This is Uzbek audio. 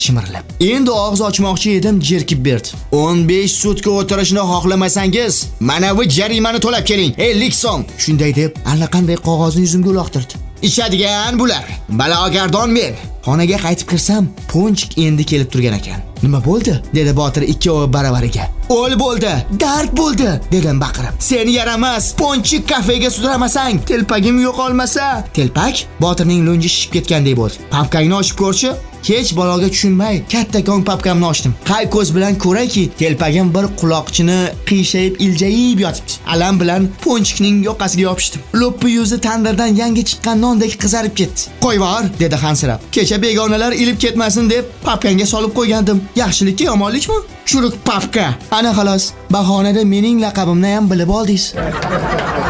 chimirilib. Endi og'iz ochmoqchi edim, jerkib berdi. 15 sutka o'tirishni xohlamasangiz, mana bu jarimani to'lab keling, 50 so'm. Shunday deb, allaqanday qog'ozni yuzimga uloqtirdi. Ishadigan bular. Balogardon men. Xonaga qaytib kirsam, Ponchik endi kelib turgan ekan. Nima bo'ldi? Dedi Botir ikkovi baravariga. O'l bo'ldi, dard bo'ldi, dedim baqirib. Seni yaramas, Ponchik kafega sudramasang, telpagim yo'qolmasa. Telpak Botirning lunji shishib ketgandek bo'ldi. Papkangni ochib ko'rchi? Hech baloga tushunmay, kattakon papkamni ochdim. Qay ko'z bilan ko'rayki, telpagim bir quloqchini qiyshayib iljayib yotibdi. Alam bilan Ponchikning yoqasiga yopishdim. Lo'ppi yuzi tandirdan yangi chiqqan nondek qizarib ketdi. "Qo'yvor", dedi hansirab. "Kecha begonalar ilib ketmasin deb papkanga solib qo'ygandim. Yaxshilikki yomonlikmi? Churuk papka. Ana xolos, bahonada mening laqabimni ham bilib oldingiz."